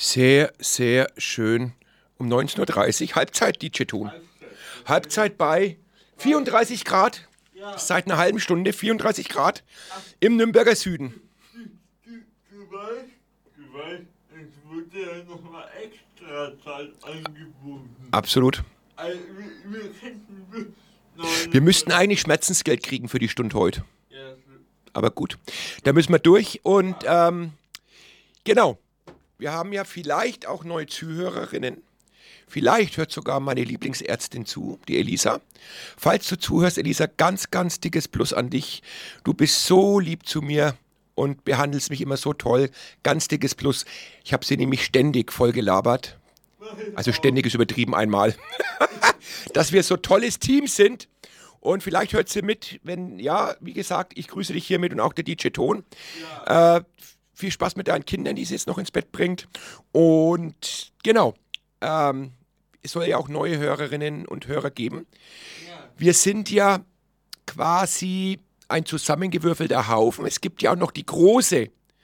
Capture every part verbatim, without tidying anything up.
Sehr, sehr schön. Um neunzehn Uhr dreißig, Halbzeit, D J-Ton. Halbzeit bei vierunddreißig Grad, seit einer halben Stunde, vierunddreißig Grad im Nürnberger Süden. Du, du weißt, du weißt, es wurde ja nochmal extra Zeit angeboten. Absolut. Also, wir, wir könnten... Wir müssten eigentlich Schmerzensgeld kriegen für die Stunde heute. Ja, Aber gut, da müssen wir durch. Und ähm, genau, wir haben ja vielleicht auch neue Zuhörerinnen. Vielleicht hört sogar meine Lieblingsärztin zu, die Elisa. Falls du zuhörst, Elisa, ganz, ganz dickes Plus an dich. Du bist so lieb zu mir und behandelst mich immer so toll. Ganz dickes Plus. Ich habe sie nämlich ständig voll gelabert. Also ständig ist übertrieben einmal. Dass wir so tolles Team sind. Und vielleicht hört sie mit, wenn, ja, wie gesagt, ich grüße dich hiermit und auch der D J-Ton. Ja. Äh, viel Spaß mit deinen Kindern, die sie jetzt noch ins Bett bringt. Und genau, ähm, es soll ja auch neue Hörerinnen und Hörer geben. Ja. Wir sind ja quasi ein zusammengewürfelter Haufen. Es gibt ja auch noch die große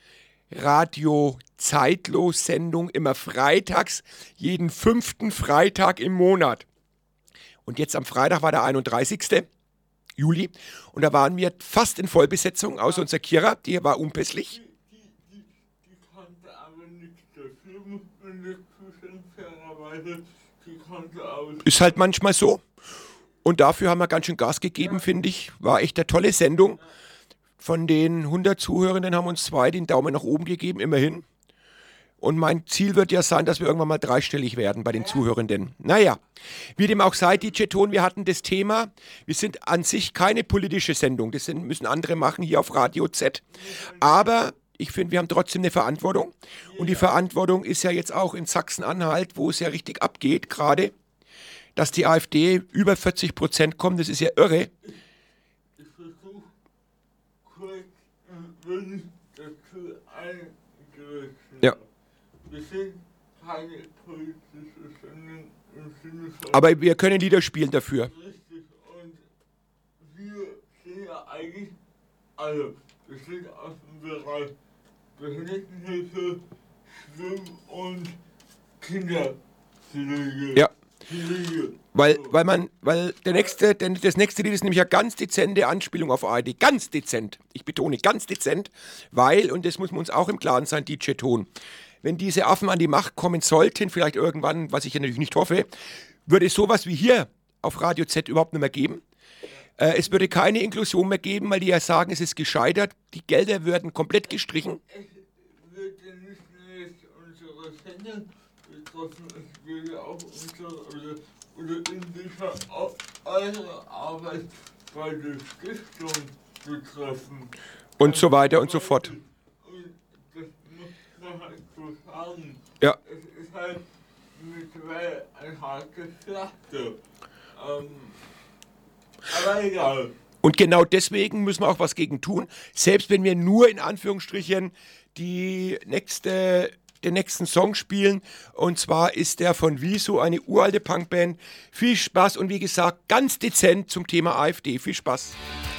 Radio-Zeitlos-Sendung, immer freitags, jeden fünften Freitag im Monat. Und jetzt am Freitag war der einunddreißigste Juli und da waren wir fast in Vollbesetzung, außer unserer Kira, die war unpässlich. Die, die, die konnte aber nichts dafür, muss man dazu sagen, fairerweise, die konnte aus... Ist halt manchmal so. Und dafür haben wir ganz schön Gas gegeben, finde ich. War echt eine tolle Sendung. Von den hundert Zuhörenden haben uns zwei den Daumen nach oben gegeben, immerhin. Und mein Ziel wird ja sein, dass wir irgendwann mal dreistellig werden bei den Zuhörenden. Naja, wie dem auch sei, D J-Ton, wir hatten das Thema, wir sind an sich keine politische Sendung, das sind, müssen andere machen hier auf Radio Z. Aber ich finde, wir haben trotzdem eine Verantwortung. Und die Verantwortung ist ja jetzt auch in Sachsen-Anhalt, wo es ja richtig abgeht gerade, dass die AfD über vierzig Prozent kommt, das ist ja irre. Ich versuche kurz, wenn ich dazu eingreifen. Ja. Wir sind keine politische Sendung im Sinne von... Aber wir können Lieder spielen dafür. Richtig, und wir sind ja eigentlich, also, wir sind aus dem Bereich Behindertenhilfe, Schwimm- und Kinderpflege. Ja. Pflege. Weil, weil man, weil der nächste, der, das nächste Lied ist nämlich eine ganz dezente Anspielung auf A R D. Ganz dezent. Ich betone ganz dezent, weil, und das muss man uns auch im Klaren sein, D J-Ton, wenn diese Affen an die Macht kommen sollten, vielleicht irgendwann, was ich ja natürlich nicht hoffe, würde es sowas wie hier auf Radio Z überhaupt nicht mehr geben. Äh, es würde keine Inklusion mehr geben, weil die ja sagen, es ist gescheitert. Die Gelder würden komplett gestrichen. Es würde nicht nur jetzt unsere Sendung betroffen, es würde auch unsere, oder, oder in sicher auch eure Arbeit bei der Stiftung betreffen. Und so weiter und so fort. Und das muss man halt so sagen. Ja. Es ist halt mittlerweile ein hartes Pflaster. Ähm, aber egal. Und genau deswegen müssen wir auch was gegen tun. Selbst wenn wir nur in Anführungsstrichen die nächste, den nächsten Song spielen. Und zwar ist der von Wieso, eine uralte Punkband. Viel Spaß und wie gesagt, ganz dezent zum Thema AfD. Viel Spaß.